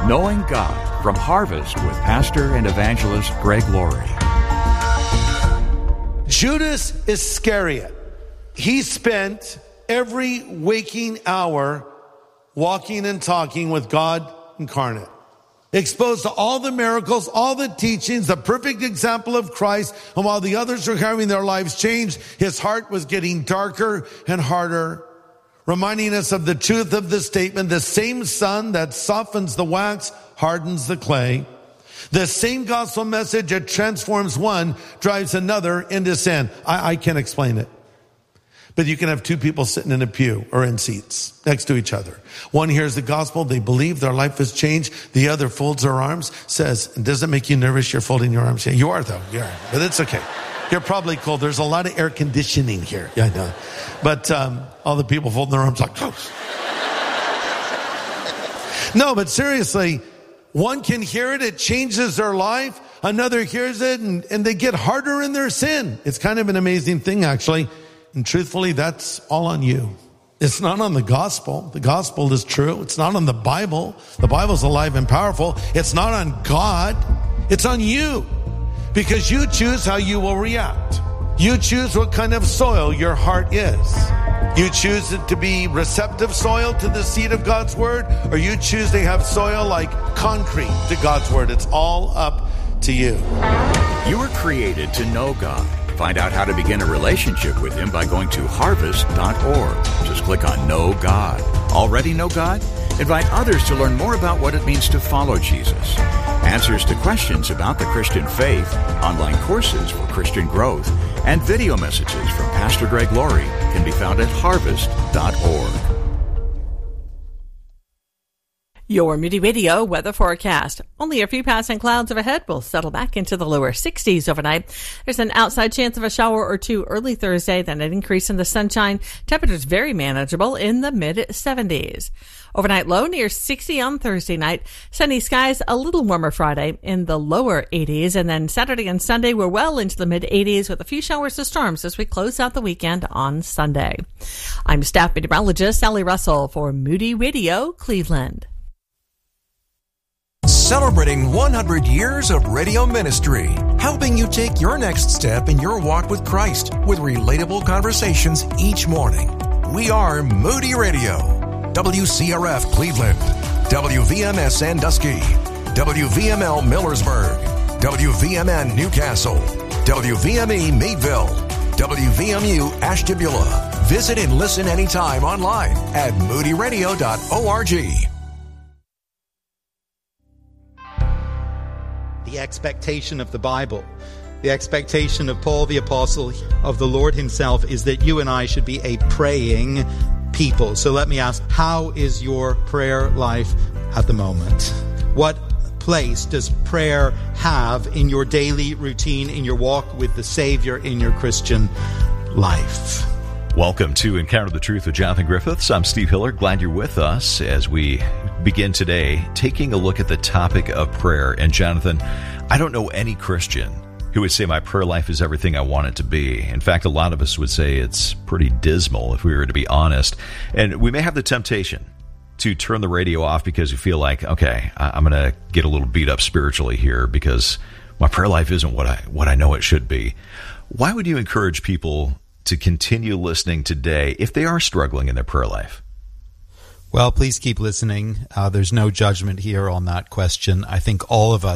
Knowing God from Harvest with pastor and evangelist Greg Laurie. Judas Iscariot, he spent every waking hour walking and talking with God incarnate, exposed to all the miracles, all the teachings, the perfect example of Christ. And while the others were having their lives changed, his heart was getting darker and harder, reminding us of the truth of the statement: the same sun that softens the wax hardens the clay. The same gospel message that transforms one drives another into sin. I can't explain it. But you can have two people sitting in a pew or in seats next to each other. One hears the gospel, they believe, their life has changed. The other folds their arms, says, does it make you nervous you're folding your arms? Yeah, you are though, yeah, but it's okay. You're probably cold. There's a lot of air conditioning here. Yeah, I know. But all the people folding their arms like, oh. No, but seriously, one can hear it, it changes their life. Another hears it and they get harder in their sin. It's kind of an amazing thing, actually. And truthfully, that's all on you. It's not on the gospel. The gospel is true. It's not on the Bible. The Bible's alive and powerful. It's not on God. It's on you. Because you choose how you will react. You choose what kind of soil your heart is. You choose it to be receptive soil to the seed of God's word, or you choose to have soil like concrete to God's word. It's all up to you. You were created to know God. Find out how to begin a relationship with Him by going to harvest.org. Just click on Know God. Already know God? Invite others to learn more about what it means to follow Jesus. Answers to questions about the Christian faith, online courses for Christian growth, and video messages from Pastor Greg Laurie can be found at harvest.org. Your Moody Radio weather forecast. Only a few passing clouds overhead will settle back into the lower 60s overnight. There's an outside chance of a shower or two early Thursday, then an increase in the sunshine. Temperatures very manageable in the mid-70s. Overnight low near 60 on Thursday night. Sunny skies a little warmer Friday in the lower 80s. And then Saturday and Sunday we're well into the mid-80s with a few showers and storms as we close out the weekend on Sunday. I'm staff meteorologist Sally Russell for Moody Radio, Cleveland. Celebrating 100 years of radio ministry, helping you take your next step in your walk with Christ with relatable conversations each morning. We are Moody Radio, WCRF Cleveland, WVMS Sandusky, WVML Millersburg, WVMN Newcastle, WVME Meadville, WVMU Ashtabula. Visit and listen anytime online at moodyradio.org. The expectation of the Bible, the expectation of Paul the Apostle, of the Lord himself, is that you and I should be a praying people. So let me ask, how is your prayer life at the moment? What place does prayer have in your daily routine, in your walk with the Savior, in your Christian life? Welcome to Encounter the Truth with Jonathan Griffiths. I'm Steve Hiller. Glad you're with us as we begin today taking a look at the topic of prayer. And Jonathan, I don't know any Christian who would say my prayer life is everything I want it to be. In fact, a lot of us would say it's pretty dismal if we were to be honest. And we may have the temptation to turn the radio off because we feel like, okay, I'm going to get a little beat up spiritually here because my prayer life isn't what I know it should be. Why would you encourage people to continue listening today if they are struggling in their prayer life? Well, please keep listening. There's no judgment here on that question. I think all of us